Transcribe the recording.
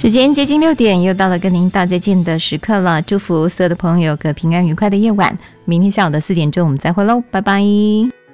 时间接近6点，又到了跟您道再见的时刻了。祝福所有的朋友有个平安愉快的夜晚。明天下午的4点钟我们再会喽，拜拜。